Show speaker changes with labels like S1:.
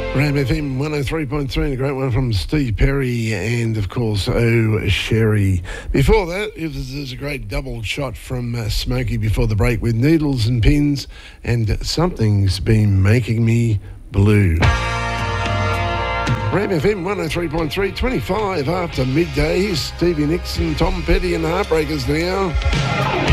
S1: Ram FM 103.3, and a great one from Steve Perry and, of course, Oh Sherry. Before that, there's a great double shot from Smokey before the break with Needles and Pins and Something's Been Making Me Blue. Ram FM 103.3, 25 after midday. Here's Stevie Nicks and Tom Petty and the Heartbreakers now.